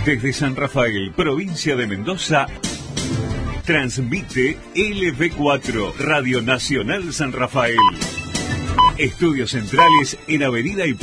Desde San Rafael, provincia de Mendoza, transmite LV4, Radio Nacional San Rafael. Estudios centrales en Avenida